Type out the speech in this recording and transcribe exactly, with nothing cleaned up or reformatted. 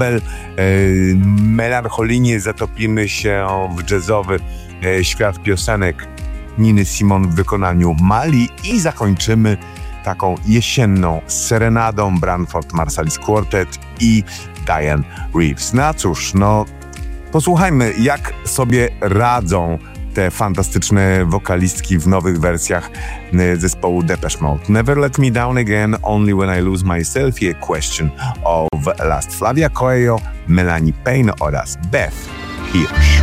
e, melancholijnie zatopimy się w jazzowy e, świat piosenek Niny Simon w wykonaniu Mali i zakończymy taką jesienną serenadą Branford Marsalis Quartet i Diane Reeves. No cóż, no posłuchajmy, jak sobie radzą te fantastyczne wokalistki w nowych wersjach zespołu Depeche Mode. Never Let Me Down Again, Only When I Lose Myself i A Question of Lust. Flavia Coelho, Melanie Payne oraz Beth Hirsch.